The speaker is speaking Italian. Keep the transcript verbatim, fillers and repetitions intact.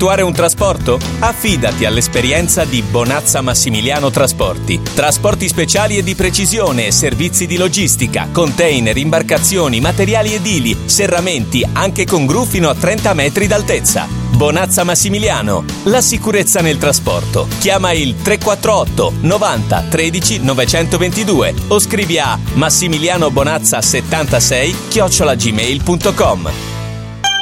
effettuare un trasporto? Affidati all'esperienza di Bonazza Massimiliano Trasporti. Trasporti speciali e di precisione, servizi di logistica, container, imbarcazioni, materiali edili, serramenti, anche con gru fino a trenta metri d'altezza. Bonazza Massimiliano, la sicurezza nel trasporto. Chiama il tre quattro otto novanta tredici novecentoventidue o scrivi a massimilianobonazza settantasei chiocciola gmail punto com.